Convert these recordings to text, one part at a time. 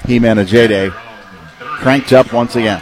He-Man Ajede cranked up once again.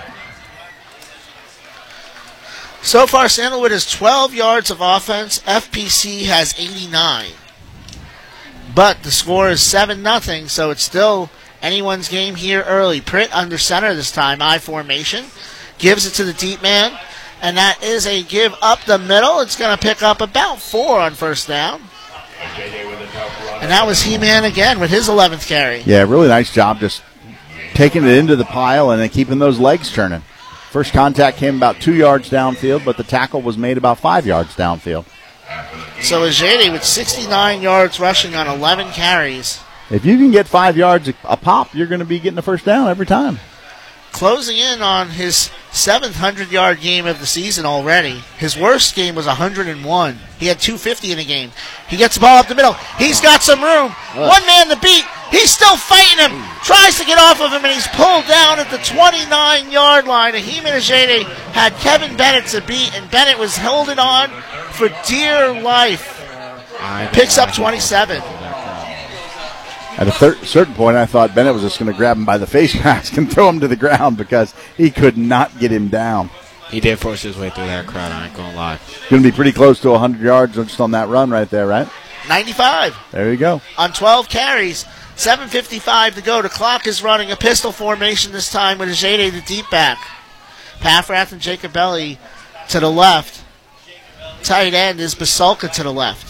So far, Sandalwood has 12 yards of offense. FPC has 89. But the score is 7-0, so it's still anyone's game here early. Pritt under center this time, I formation. Gives it to the deep man, and that is a give up the middle. It's going to pick up about 4 on first down. And that was He-Man again with his 11th carry. Yeah, really nice job just taking it into the pile and then keeping those legs turning. First contact came about 2 yards downfield, but the tackle was made about 5 yards downfield. So Ajede with 69 yards rushing on 11 carries. If you can get 5 yards a pop, you're going to be getting a first down every time. Closing in on his 7th 100-yard game of the season already. His worst game was 101. He had 250 in a game. He gets the ball up the middle. He's got some room. One man to beat. He's still fighting him. Tries to get off of him, and he's pulled down at the 29-yard line. And He-Man Ajede had Kevin Bennett to beat, and Bennett was holding on for dear life. Picks up 27. At a certain point, I thought Bennett was just going to grab him by the face mask and throw him to the ground because he could not get him down. He did force his way through that crowd, I ain't going to lie. Going to be pretty close to 100 yards just on that run right there, right? 95. There you go. On 12 carries, 7:55 to go. The clock is running a pistol formation this time with Ajede the deep back. Paffrath and Jacobelli to the left. Tight end is Basulka to the left.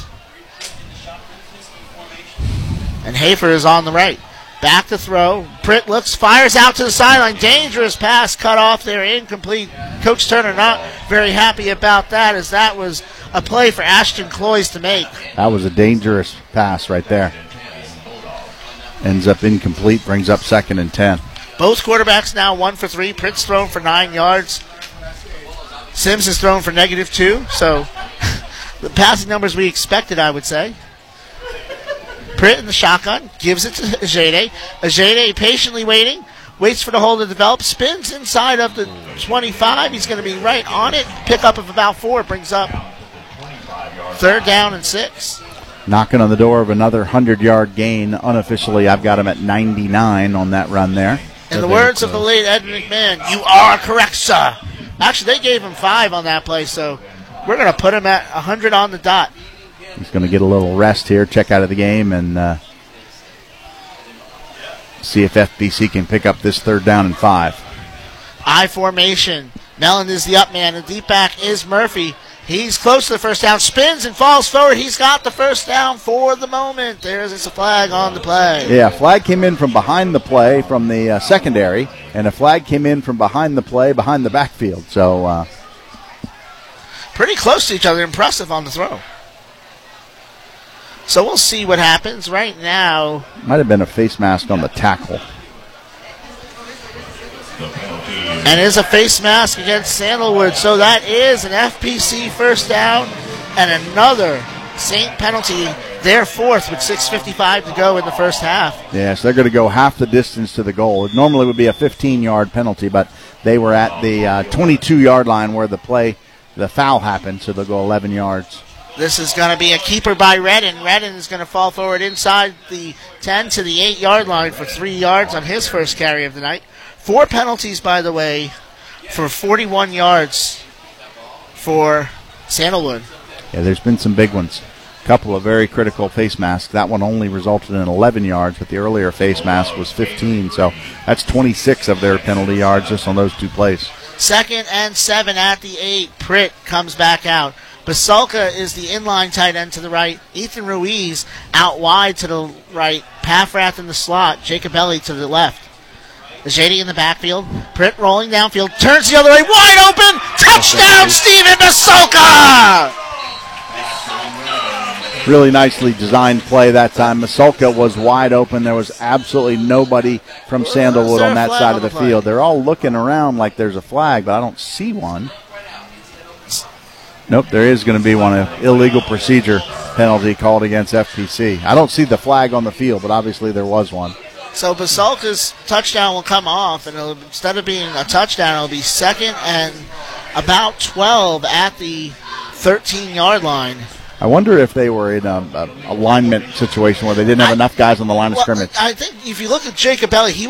And Hafer is on the right. Back to throw. Pritt looks, fires out to the sideline. Dangerous pass cut off there, incomplete. Coach Turner not very happy about that, as that was a play for Ashton Cloyes to make. That was a dangerous pass right there. Ends up incomplete, brings up 2nd and 10. Both quarterbacks now 1 for 3. Pritt's thrown for 9 yards. Sims is thrown for -2. So the passing numbers we expected, I would say. Pritt in the shotgun, gives it to Ajede. Ajede patiently waiting, waits for the hole to develop, spins inside of the 25. He's going to be right on it. Pickup of about 4 brings up 3rd down and 6. Knocking on the door of another 100-yard gain. Unofficially, I've got him at 99 on that run there. In the words of the late Ed McMahon, you are correct, sir. Actually, they gave him 5 on that play, so we're going to put him at 100 on the dot. He's going to get a little rest here, check out of the game, and see if FBC can pick up this 3rd down and 5. I formation. Mellon is the up man. The deep back is Murphy. He's close to the first down. Spins and falls forward. He's got the first down for the moment. There's a flag on the play. Yeah, flag came in from behind the play from the secondary, and a flag came in from behind the play behind the backfield. So pretty close to each other. Impressive on the throw. So we'll see what happens right now. Might have been a face mask on the tackle. And it is a face mask against Sandalwood. So that is an FPC first down and another Saint penalty. Their 4th with 6:55 to go in the first half. Yeah, so they're going to go half the distance to the goal. It normally would be a 15-yard penalty, but they were at the 22-yard line where the foul happened, so they'll go 11 yards. This is going to be a keeper by Redden. Redden is going to fall forward inside the 10 to the 8-yard line for 3 yards on his first carry of the night. 4 penalties, by the way, for 41 yards for Sandalwood. Yeah, there's been some big ones. A couple of very critical face masks. That one only resulted in 11 yards, but the earlier face mask was 15. So that's 26 of their penalty yards just on those 2 plays. 2nd and 7 at the 8. Pritt comes back out. Basulka is the inline tight end to the right. Ethan Ruiz out wide to the right. Paffrath in the slot. Jacobelli to the left. Ajede in the backfield. Pritt rolling downfield. Turns the other way. Wide open. Touchdown, Steven Basulka! Really nicely designed play that time. Basulka was wide open. There was absolutely nobody from Sandalwood on that side of the field. They're all looking around like there's a flag, but I don't see one. Nope, there is going to be one, an illegal procedure penalty called against FPC. I don't see the flag on the field, but obviously there was one. So Basulka's touchdown will come off, and instead of being a touchdown, it'll be 2nd and about 12 at the 13-yard line. I wonder if they were in a alignment situation where they didn't have enough guys on the line of scrimmage. I think if you look at Jacobelli, he